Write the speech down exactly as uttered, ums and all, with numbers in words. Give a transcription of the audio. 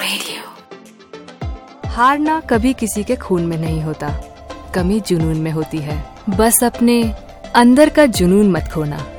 Radio. हारना कभी किसी के खून में नहीं होता, कमी जुनून में होती है। बस अपने अंदर का जुनून मत खोना।